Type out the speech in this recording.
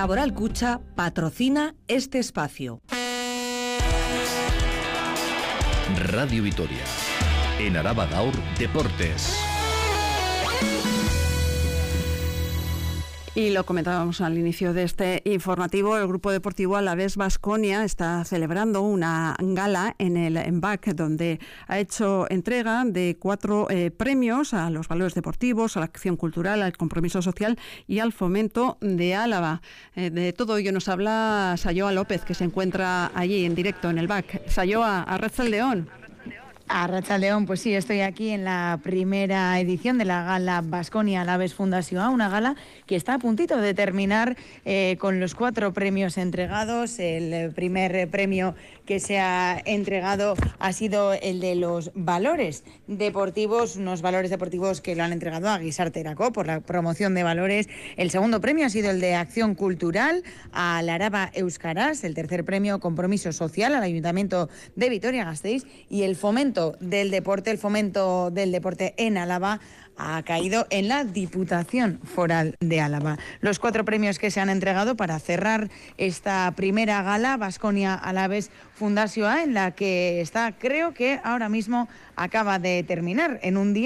Laboral Cucha patrocina este espacio. Radio Vitoria. En Araba Gaur Deportes. Y lo comentábamos al inicio de este informativo, el Grupo Deportivo Alavés Baskonia está celebrando una gala en BAC, donde ha hecho entrega de 4 premios a los valores deportivos, a la acción cultural, al compromiso social y al fomento de Álava. De todo ello nos habla Sayoa López, que se encuentra allí en directo en el BAC. Sayoa, Arratsaldeon. Arratsaldeon, pues sí, estoy aquí en la primera edición de la gala Baskonia Alavés Fundazioa, una gala que está a puntito de terminar con los 4 premios entregados. El primer premio que se ha entregado ha sido el de los valores deportivos, unos valores deportivos que lo han entregado a Guisarte Erako por la promoción de valores. El segundo premio ha sido el de acción cultural a la Araba Euskaraz, el tercer premio compromiso social al Ayuntamiento de Vitoria-Gasteiz, y el fomento del deporte en Álava ha caído en la Diputación Foral de Álava. Los 4 premios que se han entregado para cerrar esta primera gala Baskonia Alavés Fundazioa, en la que está, creo que ahora mismo acaba de terminar en un día